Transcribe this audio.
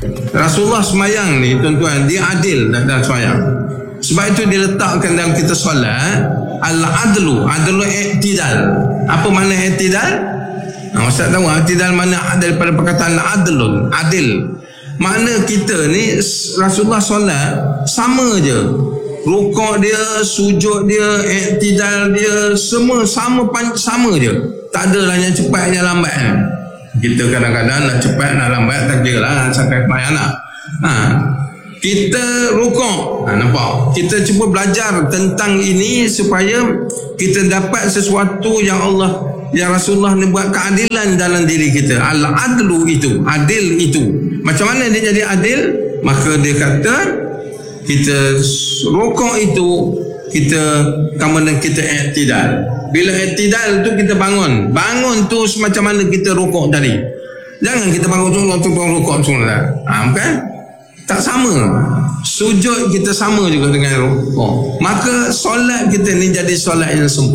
Rasulullah semayang ni tuan-tuan, dia adil dalam semayang. Sebab itu dia letakkan dalam kita solat al-adlu i'tidal. Apa makna i'tidal? Ustaz tahu i'tidal mana daripada perkataan adlun, adil. Makna kita ni Rasulullah solat sama je, rukuk dia, sujud dia, i'tidal dia, semua sama je. Tak adalah yang cepat yang lambat. Kita kadang-kadang nak cepat nak lambat tak kira lah sampai semayang lah. Kita rukuk, nampak? Kita cuba belajar tentang ini supaya kita dapat sesuatu yang Rasulullah ni buat keadilan dalam diri kita. Al-adlu itu, adil itu. Macam mana dia jadi adil? Maka dia kata kita rukuk itu kita kemudian kita i'tidal. Bila i'tidal tu kita bangun tu semacam mana kita rukuk tadi. Jangan kita bangun rukuk semula. Kan? Tak sama. Sujud kita sama juga dengan rukuk. Maka solat kita ni jadi solat yang sempurna.